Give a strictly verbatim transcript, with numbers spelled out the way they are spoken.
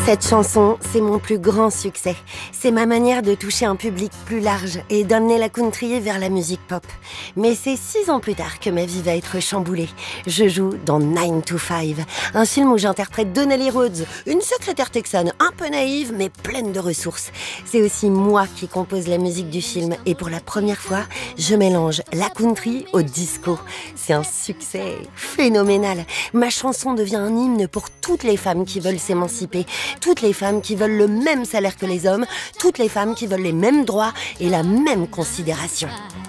Cette chanson, c'est mon plus grand succès. C'est ma manière de toucher un public plus large et d'amener la country vers la musique pop. Mais c'est six ans plus tard que ma vie va être chamboulée. Je joue dans nine to five, un film où j'interprète Donnelly Rhodes, une secrétaire texane un peu naïve mais pleine de ressources. C'est aussi moi qui compose la musique du film et pour la première fois, je mélange la country au disco. C'est un succès phénoménal. Ma chanson devient un hymne pour toutes les femmes qui veulent s'émanciper. Toutes les femmes qui veulent le même salaire que les hommes, toutes les femmes qui veulent les mêmes droits et la même considération.